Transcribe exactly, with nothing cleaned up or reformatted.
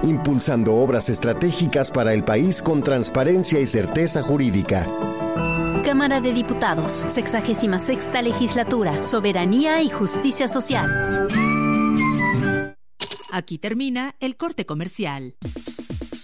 impulsando obras estratégicas para el país con transparencia y certeza jurídica. Cámara de Diputados, sexagésima sexta legislatura, Soberanía y Justicia Social. Aquí termina el corte comercial.